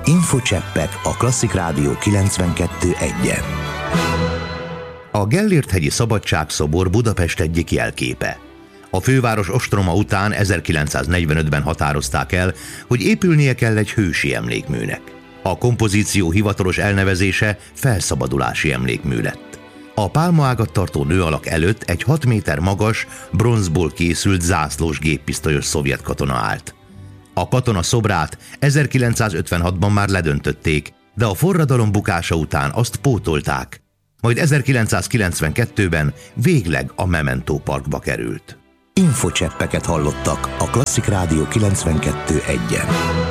Infocseppek a Klasszik Rádió 92.1-en. A Gellért-hegyi Szabadságszobor Budapest egyik jelképe. A főváros ostroma után 1945-ben határozták el, hogy épülnie kell egy hősi emlékműnek. A kompozíció hivatalos elnevezése Felszabadulási emlékmű lett. A pálmaágat tartó nőalak előtt egy 6 méter magas, bronzból készült zászlós géppisztolyos szovjet katona állt. A katona szobrát 1956-ban már ledöntötték, de a forradalom bukása után azt pótolták, majd 1992-ben végleg a Memento Parkba került. Infocseppeket hallottak a Klasszik Rádió 92.1-en.